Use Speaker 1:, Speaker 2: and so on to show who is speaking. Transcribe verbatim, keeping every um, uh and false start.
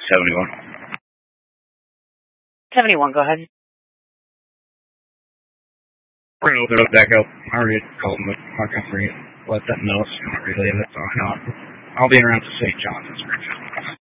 Speaker 1: seventy-one.
Speaker 2: seventy-one, go ahead.
Speaker 1: We're going to open up back up. I already called him, but Mark, I forget. Let them know. So I'm not related. That's all. I'll be around to Saint John's.